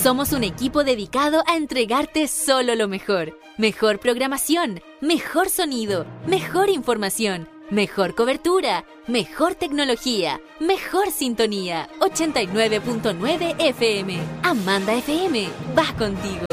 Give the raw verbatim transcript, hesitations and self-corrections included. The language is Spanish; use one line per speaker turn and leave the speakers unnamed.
Somos un equipo dedicado a entregarte solo lo mejor. Mejor programación, mejor sonido, mejor información, mejor cobertura, mejor tecnología, mejor sintonía. ochenta y nueve punto nueve F M. Amanda F M, va contigo.